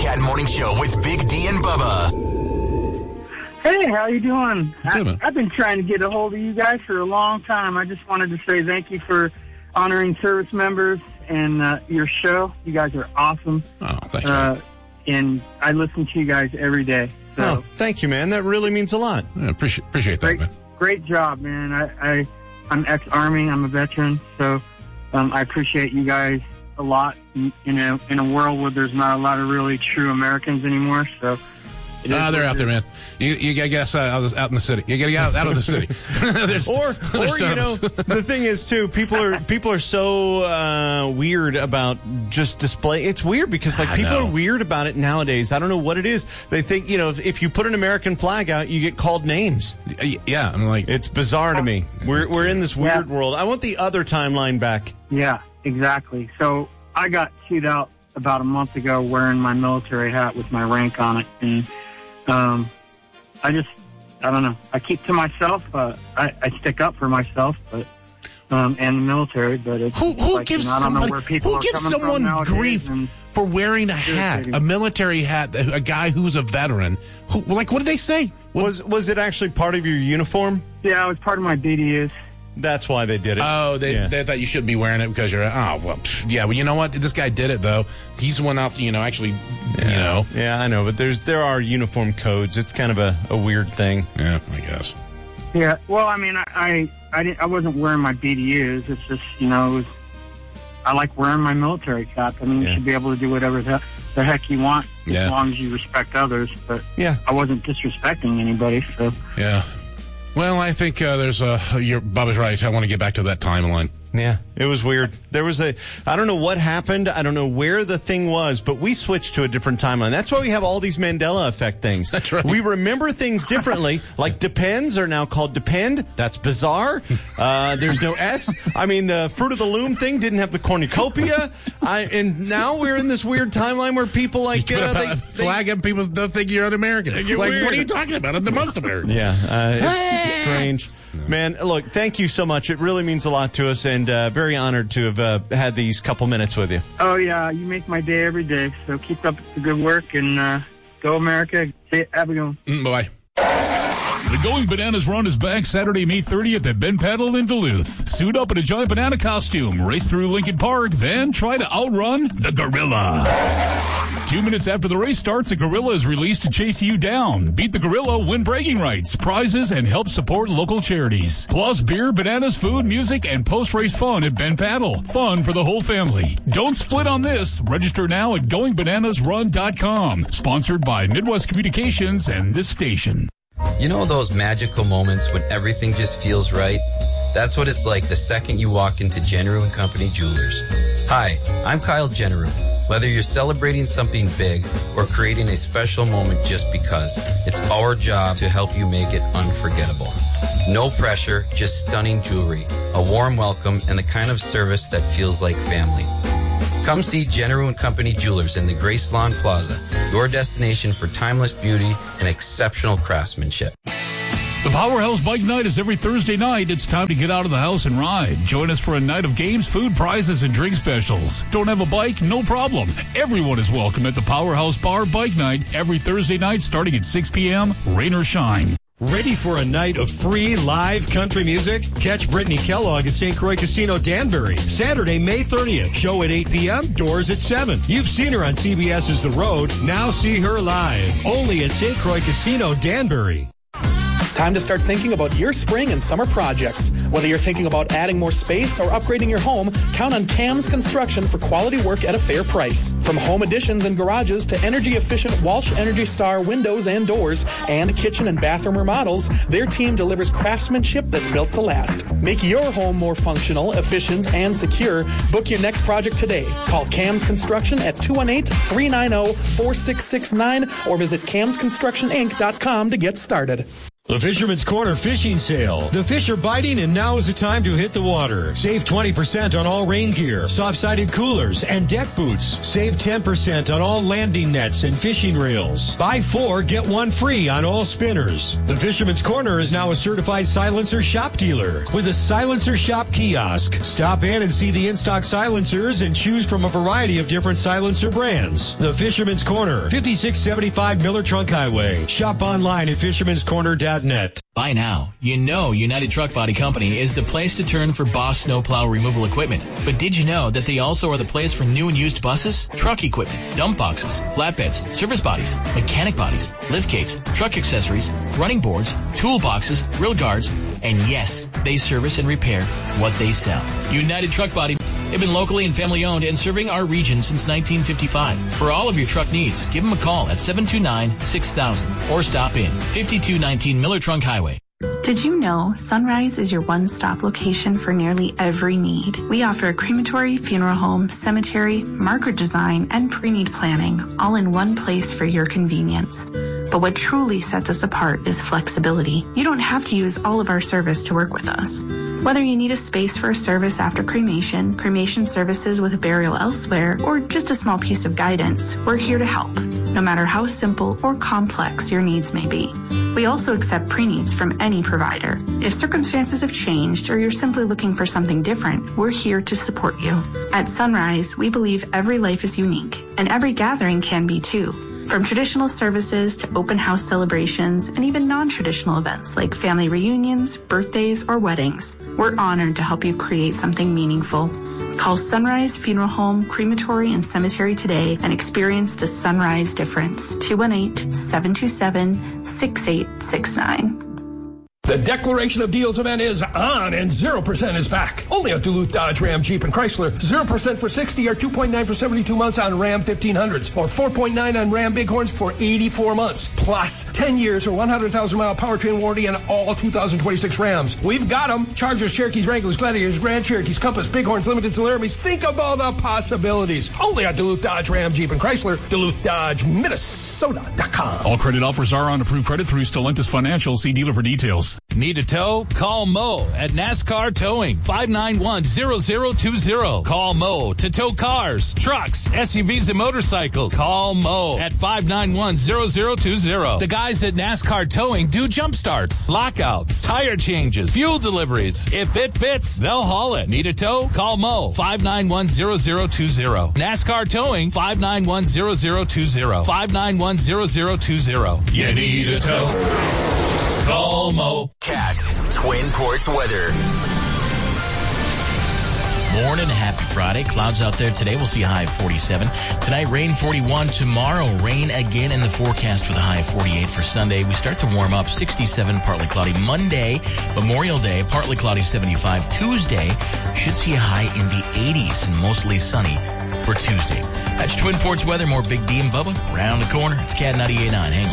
Cat Morning Show with Big D and Bubba. Hey, how you doing? Good. I've been trying to get a hold of you guys for a long time. I just wanted to say thank you for honoring service members and your show. You guys are awesome. Oh, thank you. And I listen to you guys every day. So. Oh, thank you, man. That really means a lot. Yeah, appreciate that, man. Great job, man. I'm ex-Army. I'm a veteran, so I appreciate you guys a lot. In a world where there's not a lot of really true Americans anymore, so. They're out there, man. You gotta get us out in the city. You gotta get out of the city. or you know, the thing is too, people are so weird about just display. It's weird because people are weird about it nowadays. I don't know what it is. They think, you know, if you put an American flag out, you get called names. Yeah, I'm like, it's bizarre to me. We're in this weird world. I want the other timeline back. Yeah, exactly. So I got chewed out about a month ago wearing my military hat with my rank on it, and I don't know. I keep to myself. I stick up for myself, but and the military. But it's who gives someone grief for wearing a hat, a military hat? A guy who's a veteran. What did they say? Was it actually part of your uniform? Yeah, it was part of my BDUs. That's why they did it. Oh, they thought you shouldn't be wearing it because you're. Oh well, yeah. Well, you know what? This guy did it though. He's the one out. Actually. Yeah, I know, but there are uniform codes. It's kind of a weird thing. Yeah, I guess. Yeah. Well, I mean, I wasn't wearing my BDUs. It's just I like wearing my military cap. I mean, you should be able to do whatever the heck you want as long as you respect others. But I wasn't disrespecting anybody. So yeah. Well, I think Bubba's right. I want to get back to that timeline. Yeah, it was weird. There was I don't know what happened. I don't know where the thing was, but we switched to a different timeline. That's why we have all these Mandela effect things. That's right. We remember things differently. Like depends are now called depend. That's bizarre. There's no S. I mean, the Fruit of the Loom thing didn't have the cornucopia. And now we're in this weird timeline where people flag and people don't think you're an American. Like, weird. What are you talking about? I'm the most American. Yeah, it's strange. No. Man, look, thank you so much. It really means a lot to us, and very honored to have had these couple minutes with you. Oh, yeah, you make my day every day, so keep up the good work, and go America. Have a good one. Bye-bye. The Going Bananas Run is back Saturday, May 30th at Ben Paddle in Duluth. Suit up in a giant banana costume, race through Lincoln Park, then try to outrun the gorilla. 2 minutes after the race starts, a gorilla is released to chase you down. Beat the gorilla, win bragging rights, prizes, and help support local charities. Plus beer, bananas, food, music, and post-race fun at Ben Paddle. Fun for the whole family. Don't split on this. Register now at goingbananasrun.com. Sponsored by Midwest Communications and this station. You know those magical moments when everything just feels right? That's what it's like the second you walk into Generu & Company Jewelers. Hi, I'm Kyle Generu. Whether you're celebrating something big or creating a special moment just because, it's our job to help you make it unforgettable. No pressure, just stunning jewelry, a warm welcome, and the kind of service that feels like family. Come see Generu & Company Jewelers in the Grace Lawn Plaza, your destination for timeless beauty and exceptional craftsmanship. The Powerhouse Bike Night is every Thursday night. It's time to get out of the house and ride. Join us for a night of games, food, prizes, and drink specials. Don't have a bike? No problem. Everyone is welcome at the Powerhouse Bar Bike Night every Thursday night starting at 6 p.m., rain or shine. Ready for a night of free live country music? Catch Brittany Kellogg at St. Croix Casino Danbury. Saturday, May 30th. Show at 8 p.m., doors at 7. You've seen her on CBS's The Road. Now see her live. Only at St. Croix Casino Danbury. Time to start thinking about your spring and summer projects. Whether you're thinking about adding more space or upgrading your home, count on CAMS Construction for quality work at a fair price. From home additions and garages to energy-efficient Walsh Energy Star windows and doors and kitchen and bathroom remodels, their team delivers craftsmanship that's built to last. Make your home more functional, efficient, and secure. Book your next project today. Call CAMS Construction at 218-390-4669 or visit camsconstructioninc.com to get started. The Fisherman's Corner Fishing Sale. The fish are biting, and now is the time to hit the water. Save 20% on all rain gear, soft-sided coolers, and deck boots. Save 10% on all landing nets and fishing reels. Buy 4, get 1 free on all spinners. The Fisherman's Corner is now a certified silencer shop dealer with a Silencer Shop kiosk. Stop in and see the in-stock silencers and choose from a variety of different silencer brands. The Fisherman's Corner, 5675 Miller Trunk Highway. Shop online at fishermanscorner.net. By now, you know United Truck Body Company is the place to turn for Boss snowplow removal equipment. But did you know that they also are the place for new and used buses, truck equipment, dump boxes, flatbeds, service bodies, mechanic bodies, lift gates, truck accessories, running boards, toolboxes, grill guards, and yes, they service and repair what they sell. United Truck Body. They've been locally and family owned and serving our region since 1955. For all of your truck needs, give them a call at 729-6000 or stop in 5219 Miller Trunk Highway. Did you know Sunrise is your one-stop location for nearly every need? We offer a crematory, funeral home, cemetery, marker design, and pre-need planning, all in one place for your convenience. But what truly sets us apart is flexibility. You don't have to use all of our service to work with us. Whether you need a space for a service after cremation, cremation services with a burial elsewhere, or just a small piece of guidance, we're here to help, no matter how simple or complex your needs may be. We also accept pre-needs from any provider. If circumstances have changed or you're simply looking for something different, we're here to support you. At Sunrise, we believe every life is unique, and every gathering can be too. From traditional services to open house celebrations and even non-traditional events like family reunions, birthdays, or weddings, we're honored to help you create something meaningful. Call Sunrise Funeral Home, Crematory, and Cemetery today and experience the Sunrise difference. 218-727-6869. The Declaration of Deals event is on, and 0% is back. Only at Duluth Dodge Ram Jeep and Chrysler. 0% for 60 or 2.9 for 72 months on Ram 1500s, or 4.9 on Ram Bighorns for 84 months. Plus 10 years or 100,000-mile powertrain warranty on all 2026 Rams. We've got them. Chargers, Cherokees, Wranglers, Gladiators, Grand Cherokees, Compass, Bighorns, Limiteds, and Laramies. Think of all the possibilities. Only at Duluth Dodge Ram Jeep and Chrysler. Duluth Dodge, Minnesota.com. All credit offers are on approved credit through Stellantis Financial. See dealer for details. Need a tow? Call Mo at NASCAR Towing, 591-0020. Call Mo to tow cars, trucks, SUVs, and motorcycles. Call Mo at 591-0020. The guys at NASCAR Towing do jump starts, lockouts, tire changes, fuel deliveries. If it fits, they'll haul it. Need a tow? Call Mo, 591-0020. NASCAR Towing, 591-0020. 591-0020. You need a tow? Call Mo. Cat Twin Ports weather. Morning, happy Friday. Clouds out there today. We'll see a high of 47. Tonight, rain 41. Tomorrow, rain again in the forecast with a high of 48 for Sunday. We start to warm up. 67, partly cloudy. Monday, Memorial Day, partly cloudy, 75. Tuesday, should see a high in the 80s and mostly sunny for Tuesday. That's Twin Ports weather. More Big D and Bubba around the corner. It's Cat 98.9. Hang on.